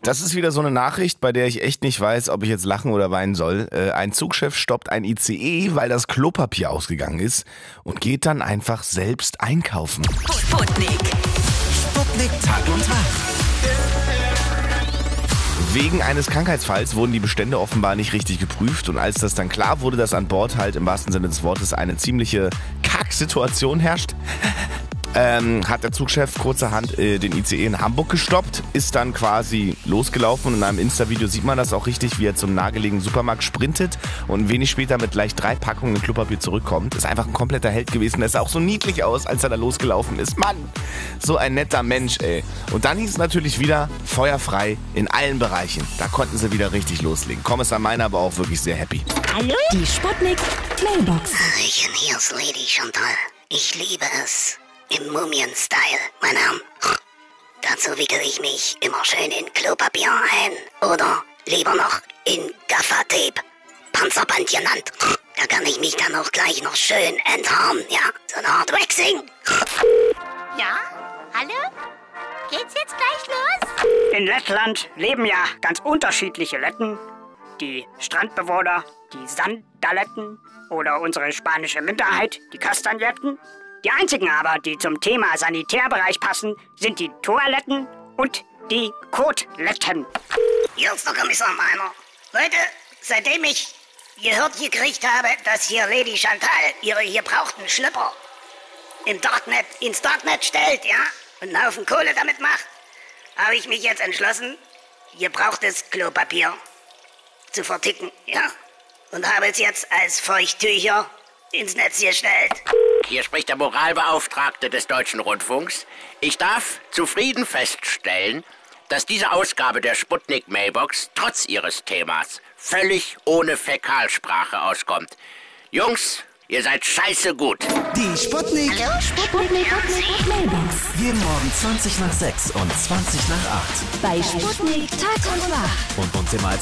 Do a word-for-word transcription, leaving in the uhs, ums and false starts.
Das ist wieder so eine Nachricht, bei der ich echt nicht weiß, ob ich jetzt lachen oder weinen soll. Äh, ein Zugchef stoppt ein I C E, weil das Klopapier ausgegangen ist und geht dann einfach selbst einkaufen. Sputnik. Sputnik Tag und Tag. Wegen eines Krankheitsfalls wurden die Bestände offenbar nicht richtig geprüft und als das dann klar wurde, dass an Bord halt im wahrsten Sinne des Wortes eine ziemliche Kacksituation herrscht, Ähm, hat der Zugchef kurzerhand äh, den I C E in Hamburg gestoppt, ist dann quasi losgelaufen und in einem Insta-Video sieht man das auch richtig, wie er zum nahegelegenen Supermarkt sprintet und wenig später mit gleich drei Packungen Klopapier zurückkommt. Ist einfach ein kompletter Held gewesen. Der sah auch so niedlich aus, als er da losgelaufen ist. Mann, so ein netter Mensch, ey. Und dann hieß es natürlich wieder feuerfrei in allen Bereichen. Da konnten sie wieder richtig loslegen. Kommissar Meiner aber auch wirklich sehr happy. Hallo? Die Sputnik Mailbox. Hallöchen, hier ist Lady Chantal. Ich liebe es. Im Mumien-Style, mein Herr. Dazu wickel ich mich immer schön in Klopapier ein. Oder lieber noch in Gaffertape. Panzerband genannt. Da kann ich mich dann auch gleich noch schön enthaaren, ja? So eine Art Waxing. Ja? Hallo? Geht's jetzt gleich los? In Lettland leben ja ganz unterschiedliche Letten. Die Strandbewohner, die Sandaletten oder unsere spanische Minderheit, die Kastagnetten. Die einzigen aber, die zum Thema Sanitärbereich passen, sind die Toiletten und die Koteletten. Hier ist der Kommissar Meiner. Leute, seitdem ich gehört gekriegt habe, dass hier Lady Chantal ihre gebrauchten Schlüpper im Darknet, ins Darknet stellt, ja, und einen Haufen Kohle damit macht, habe ich mich jetzt entschlossen, gebrauchtes Klopapier zu verticken, ja, und habe es jetzt als Feuchttücher ins Netz gestellt. Hier spricht der Moralbeauftragte des Deutschen Rundfunks. Ich darf zufrieden feststellen, dass diese Ausgabe der Sputnik Mailbox trotz ihres Themas völlig ohne Fäkalsprache auskommt. Jungs, ihr seid scheiße gut. Die Sputnik. Hallo? Sputnik Mailbox. Jeden Morgen zwanzig nach sechs und zwanzig nach acht. Bei Sputnik Tag und Nacht. Und uns immer als